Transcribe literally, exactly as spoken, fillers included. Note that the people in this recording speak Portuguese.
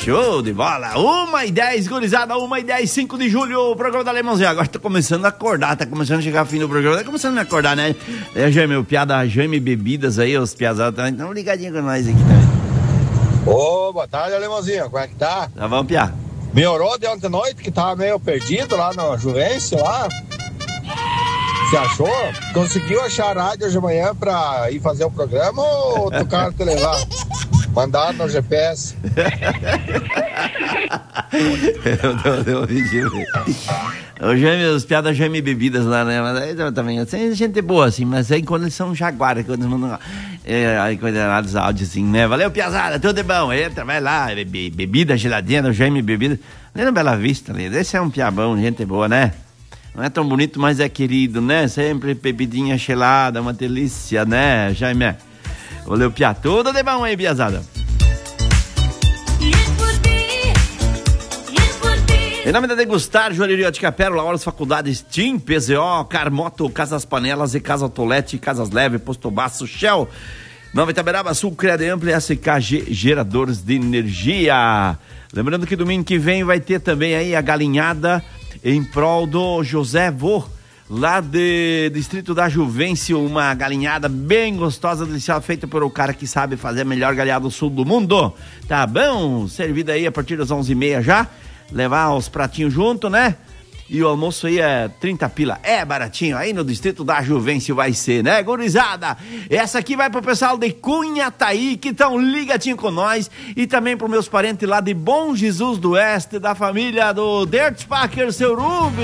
Show de bola, uma e dez, gurizada, uma e dez, cinco de julho, o programa da Alemãozinho. Agora tá começando a acordar, tá começando a chegar o fim do programa, tá começando a acordar, né? É, Jaime, o piada Jaime Bebidas aí, os piazados também, estão ligadinhos com nós aqui também. Ô, boa tarde, Alemãozinho, como é que tá? Tá bom, piá? Melhorou de ontem à noite, que tava meio perdido lá no Juvencio, lá. Você achou? Conseguiu achar a rádio hoje de manhã pra ir fazer o programa ou tocaram te levar? Mandaram no G P S. eu deu um vídeo. O Jaime, os piadas Jaime Bebidas lá, né? Mas aí também, tem gente boa, assim, mas aí quando eles são jaguares, quando eles mandam. É, aí quando é lá dos áudios, assim, né? Valeu, piazada, tudo é bom. Entra, vai lá, be, bebida geladinha, o Jaime Bebidas. Nem no Bela Vista, ali. Esse é um piabão, gente boa, né? Não é tão bonito, mas é querido, né? Sempre bebidinha gelada, uma delícia, né, Jaime? Valeu, piá. Tudo de bom aí, piazada. Em nome da Degustar, Joalheria Ótica Pérola, Aulas Faculdades, Tim, P Z O, Carmoto, Casas Panelas e Casa Tolete, Casas Leve, Posto Baço, Shell, Nova Itaberaba, Sul, Credo Ampla, S K G, Geradores de Energia. Lembrando que domingo que vem vai ter também aí a galinhada em prol do José Vô, lá de Distrito da Juvencio, uma galinhada bem gostosa, deliciosa, feita por um cara que sabe fazer a melhor galinhada do sul do mundo. Tá bom? Servida aí a partir das onze e meia já. Levar os pratinhos junto, né? E o almoço aí é trinta pila. É baratinho. Aí no Distrito da Juvencio vai ser, né, gurizada? Essa aqui vai pro pessoal de Cunhataí, que estão ligadinho com nós. E também pros meus parentes lá de Bom Jesus do Oeste, da família do Dirt Packer, seu Rubens.